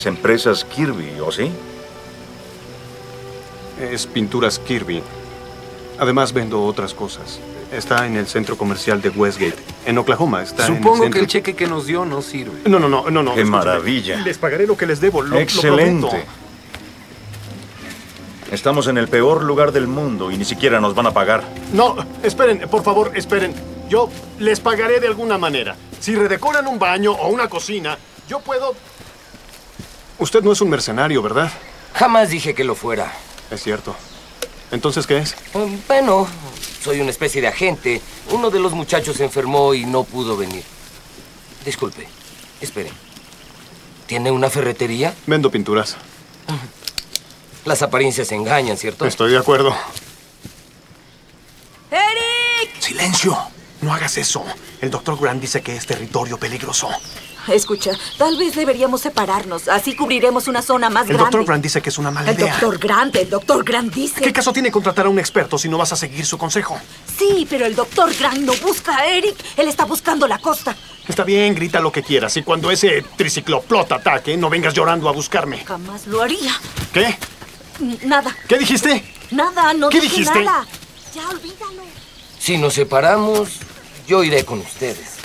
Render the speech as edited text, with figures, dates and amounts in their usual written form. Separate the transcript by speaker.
Speaker 1: empresas Kirby, ¿o sí?
Speaker 2: Es pinturas Kirby. Además vendo otras cosas. Está en el centro comercial de Westgate, en Oklahoma. Está
Speaker 3: Supongo
Speaker 2: en
Speaker 3: que el cheque que nos dio no sirve.
Speaker 2: No.
Speaker 1: ¡Qué
Speaker 2: escúchame.
Speaker 1: maravilla!
Speaker 2: Les pagaré lo que les debo, lo
Speaker 1: ¡Excelente!
Speaker 2: prometo.
Speaker 1: Estamos en el peor lugar del mundo y ni siquiera nos van a pagar.
Speaker 2: No, esperen, por favor, esperen. Yo les pagaré de alguna manera. Si redecoran un baño o una cocina, yo puedo... Usted no es un mercenario, ¿verdad?
Speaker 4: Jamás dije que lo fuera.
Speaker 2: Es cierto. ¿Entonces qué es?
Speaker 4: Bueno, soy una especie de agente. Uno de los muchachos se enfermó y no pudo venir. Disculpe, espere. ¿Tiene una ferretería?
Speaker 2: Vendo pinturas.
Speaker 4: Las apariencias engañan, ¿cierto?
Speaker 2: Estoy de acuerdo.
Speaker 5: ¡Eric!
Speaker 2: ¡Silencio! No hagas eso. El Dr. Grant dice que es territorio peligroso.
Speaker 5: Escucha, tal vez deberíamos separarnos. Así cubriremos una zona más
Speaker 2: El
Speaker 5: grande.
Speaker 2: Dr. Grant dice que es una mala
Speaker 5: El
Speaker 2: idea.
Speaker 5: Dr. Grant dice...
Speaker 2: ¿Qué caso tiene contratar a un experto si no vas a seguir su consejo?
Speaker 5: Sí, pero el Dr. Grant no busca a Eric. Él está buscando la costa.
Speaker 2: Está bien, grita lo que quieras. Y cuando ese tricicloplot ataque, no vengas llorando a buscarme.
Speaker 5: Jamás lo haría.
Speaker 2: ¿Qué?
Speaker 5: Nada.
Speaker 2: ¿Qué dijiste?
Speaker 5: Nada, no
Speaker 2: ¿Qué
Speaker 5: dije
Speaker 2: dijiste?
Speaker 5: nada. Ya, olvídalo.
Speaker 4: Si nos separamos, yo iré con ustedes.